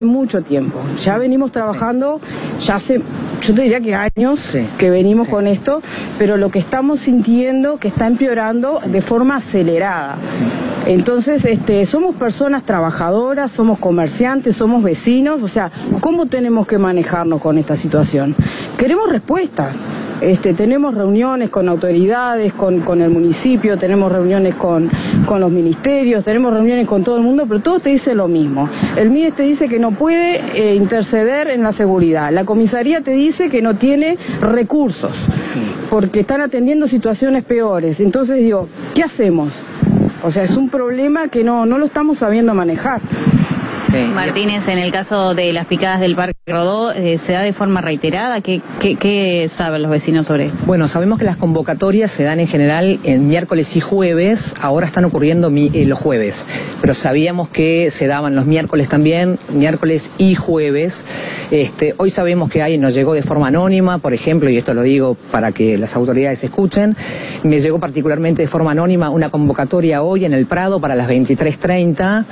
mucho tiempo. Ya venimos trabajando, ya hace, yo te diría que años que venimos con esto, pero lo que estamos sintiendo que está empeorando de forma acelerada. Entonces, somos personas trabajadoras, somos comerciantes, somos vecinos, o sea, ¿cómo tenemos que manejarnos con esta situación? Queremos respuestas. Tenemos reuniones con autoridades, con el municipio, tenemos reuniones con los ministerios, tenemos reuniones con todo el mundo, pero todo te dice lo mismo. El MIDES te dice que no puede interceder en la seguridad. La comisaría te dice que no tiene recursos, porque están atendiendo situaciones peores. Entonces digo, ¿qué hacemos? O sea, es un problema que no lo estamos sabiendo manejar. Sí. Martínez, en el caso de las picadas del Parque Rodó, ¿se da de forma reiterada? ¿Qué saben los vecinos sobre esto? Bueno, sabemos que las convocatorias se dan en general en miércoles y jueves, ahora están ocurriendo los jueves, pero sabíamos que se daban los miércoles también, miércoles y jueves. Hoy sabemos que nos llegó de forma anónima, por ejemplo, y esto lo digo para que las autoridades escuchen, me llegó particularmente de forma anónima una convocatoria hoy en el Prado para las 23:30,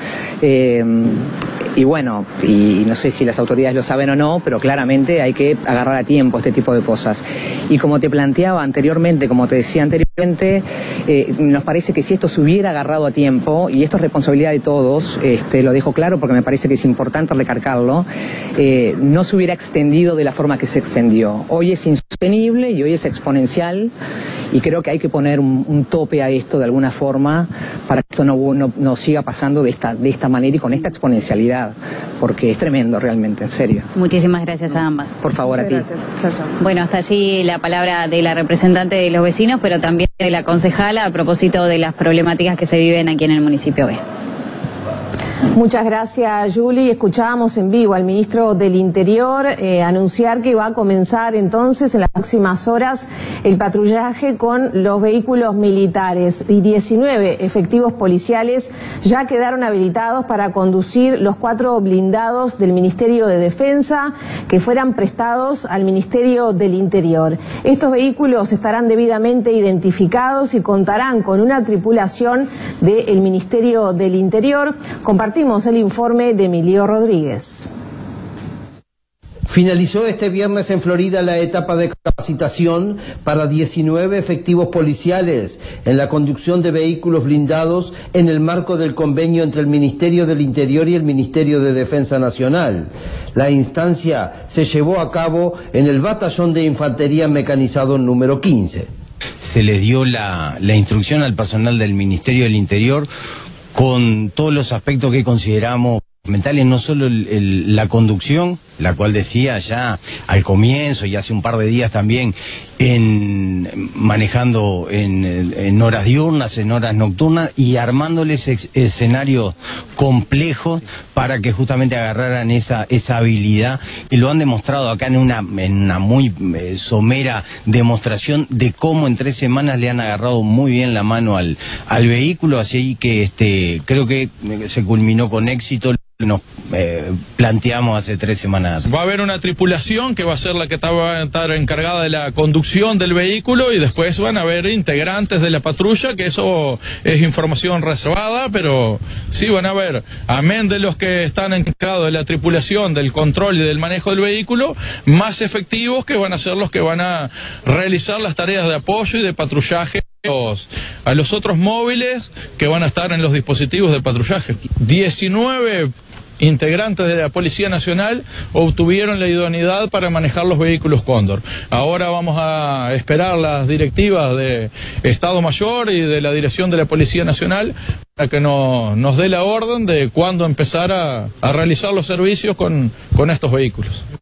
y bueno, y no sé si las autoridades lo saben o no, pero claramente hay que agarrar a tiempo este tipo de cosas. Y como te planteaba anteriormente, como te decía anteriormente, nos parece que si esto se hubiera agarrado a tiempo, y esto es responsabilidad de todos, lo dejo claro porque me parece que es importante recargarlo, no se hubiera extendido de la forma que se extendió. Hoy es insostenible y hoy es exponencial, y creo que hay que poner un tope a esto de alguna forma para que esto no siga pasando de esta manera y con esta exponencialidad, porque es tremendo realmente, en serio. Muchísimas gracias a ambas. Por favor, a ti. Gracias. Chao, chao. Bueno, hasta allí la palabra de la representante de los vecinos, pero también de la concejala a propósito de las problemáticas que se viven aquí en el municipio B. Muchas gracias, Juli. Escuchábamos en vivo al ministro del Interior anunciar que va a comenzar entonces en las próximas horas el patrullaje con los vehículos militares, y 19 efectivos policiales ya quedaron habilitados para conducir los 4 blindados del Ministerio de Defensa que fueran prestados al Ministerio del Interior. Estos vehículos estarán debidamente identificados y contarán con una tripulación del Ministerio del Interior. Compartimos el informe de Emilio Rodríguez. Finalizó este viernes en Florida la etapa de capacitación para 19 efectivos policiales en la conducción de vehículos blindados en el marco del convenio entre el Ministerio del Interior y el Ministerio de Defensa Nacional. La instancia se llevó a cabo en el Batallón de Infantería Mecanizado número 15. Se les dio la instrucción al personal del Ministerio del Interior con todos los aspectos que consideramos fundamentales, no solo la conducción, la cual decía ya al comienzo y hace un par de días también, manejando en horas diurnas, en horas nocturnas, y armándoles escenarios complejos para que justamente agarraran esa habilidad, y lo han demostrado acá en una muy somera demostración de cómo en 3 semanas le han agarrado muy bien la mano al vehículo, así que creo que se culminó con éxito. Nos planteamos hace 3 semanas. Va a haber una tripulación que va a ser la que va a estar encargada de la conducción del vehículo, y después van a haber integrantes de la patrulla, que eso es información reservada, pero sí van a haber, amén de los que están encargados de la tripulación, del control y del manejo del vehículo, más efectivos que van a ser los que van a realizar las tareas de apoyo y de patrullaje a los otros móviles que van a estar en los dispositivos de patrullaje. 19 integrantes de la Policía Nacional obtuvieron la idoneidad para manejar los vehículos Cóndor. Ahora vamos a esperar las directivas de Estado Mayor y de la Dirección de la Policía Nacional para que nos dé la orden de cuándo empezar a realizar los servicios con estos vehículos.